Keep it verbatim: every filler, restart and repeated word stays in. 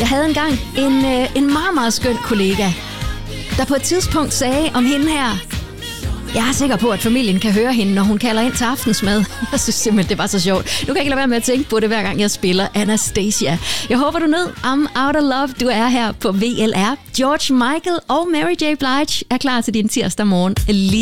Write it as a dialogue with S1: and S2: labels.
S1: Jeg havde engang en, øh, en meget, meget skøn kollega, der på et tidspunkt sagde om hende her: jeg er sikker på, at familien kan høre hende, når hun kalder ind til aftensmad. Jeg synes simpelthen, det var så sjovt. Nu kan jeg ikke lade være med at tænke på det, hver gang jeg spiller Anastasia. Jeg håber, du nød I'm Out of Love. Du er her på V L R. George Michael og Mary J. Blige er klar til din tirsdag morgen.